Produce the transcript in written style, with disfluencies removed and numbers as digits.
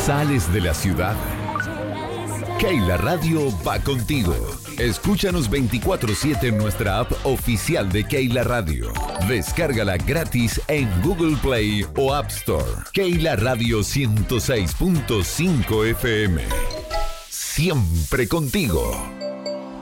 Sales de la ciudad. Keila Radio va contigo. Escúchanos 24/7 en nuestra app oficial de Keila Radio. Descárgala gratis en Google Play o App Store. Keila Radio 106.5 FM. Siempre contigo.